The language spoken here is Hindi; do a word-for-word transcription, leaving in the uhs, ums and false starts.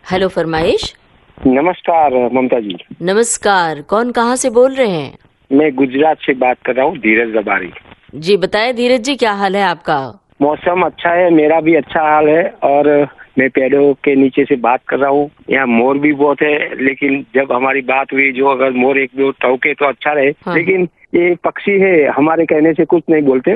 हेलो, फरमाइश। नमस्कार ममता जी। नमस्कार, कौन कहाँ से बोल रहे हैं? मैं गुजरात से बात कर रहा हूँ, धीरज दबारी। जी बताएं धीरज जी, क्या हाल है आपका? मौसम अच्छा है, मेरा भी अच्छा हाल है। और मैं पेड़ों के नीचे से बात कर रहा हूँ। यहाँ मोर भी बहुत है, लेकिन जब हमारी बात हुई, जो अगर मोर एक दो टौके तो अच्छा रहे। हाँ। लेकिन ये पक्षी है, हमारे कहने से कुछ नहीं बोलते।